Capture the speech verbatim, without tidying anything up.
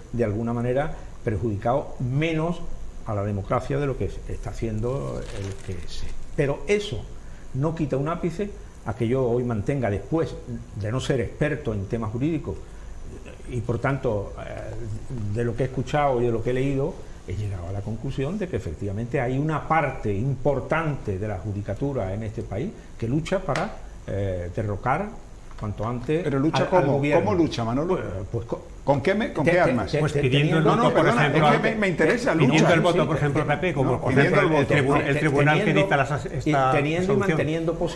de alguna manera perjudicado menos a la democracia de lo que está haciendo el que se. Pero eso no quita un ápice a que yo hoy mantenga, después de no ser experto en temas jurídicos y por tanto de lo que he escuchado y de lo que he leído, he llegado a la conclusión de que efectivamente hay una parte importante de la judicatura en este país que lucha para eh, derrocar cuanto antes. Pero lucha al, ¿cómo? al ¿Cómo lucha, Manolo? Pues, pues, ¿Con qué, me, con te, qué te, armas? te, Pues te, pidiendo el no, voto, no, por perdona, ejemplo, es que me, me interesa, lucha. pidiendo el voto, sí, por ejemplo, te, Pepe, como no, por pidiendo ejemplo el el, voto. tribu el tribunal teniendo, que dicta las, esta teniendo y solución. manteniendo posiciones